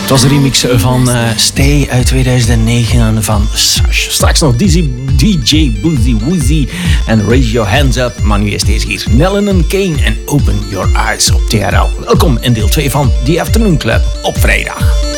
Het was de remix van Stay uit 2009 van Sash. Straks nog DJ Boozy Woozy en Raise Your Hands Up. Maar nu is deze hier Nellen Kane en Open Your Eyes op TRL. Welkom in deel 2 van The Afternoon Club op vrijdag.